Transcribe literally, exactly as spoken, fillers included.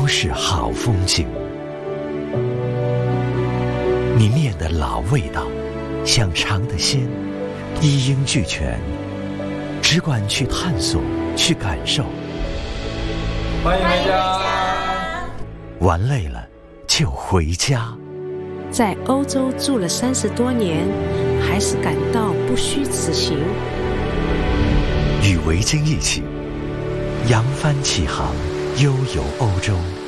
是好风景。你面的老味道，想尝的鲜，一应俱全，只管去探索，去感受。 欢迎回家。 玩累了就回家。 在欧洲住了三十多年，还是感到不虚此行。 与维京一起扬帆起航，悠游欧洲。